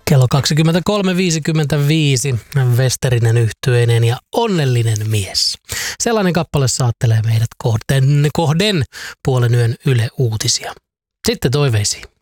Kello 23.55, Westerinen yhtyeinen ja onnellinen mies. Sellainen kappale saattelee meidät kohden puolen yön Yle Uutisia. Sitten toiveisiin.